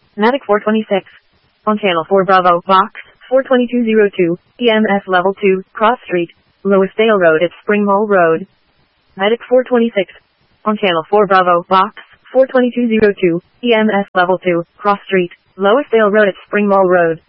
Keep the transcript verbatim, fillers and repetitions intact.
Medic four twenty-six. On channel four Bravo, box four twenty-two oh two, E M S level two, Cross Street, Loisdale Road at Spring Mall Road. Medic four twenty-six. On channel four Bravo, box four twenty-two oh two, E M S level two, Cross Street, Loisdale Road at Spring Mall Road.